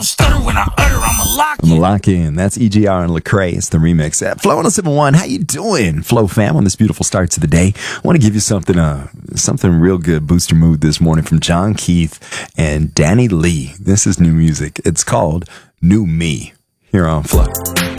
Stutter when I utter, I'm a lock I'm a lock in. That's EGR and Lecrae. It's the remix. Flo 107.1. How you doing, Flo fam? On this beautiful start to the day, I want to give you something real good. Boost your mood this morning from John Keith and Danny Lee. This is new music. It's called New Me here on Flo.